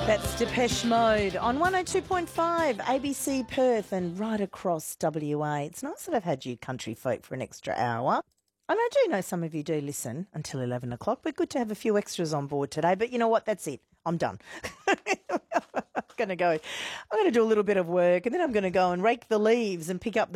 That's Depeche Mode on 102.5 ABC Perth and right across WA. It's nice that I've had you country folk for an extra hour. And I do know some of you do listen until 11 o'clock, but good to have a few extras on board today. But you know what? That's it. I'm done. I'm going to do a little bit of work and then I'm going to go and rake the leaves and pick up the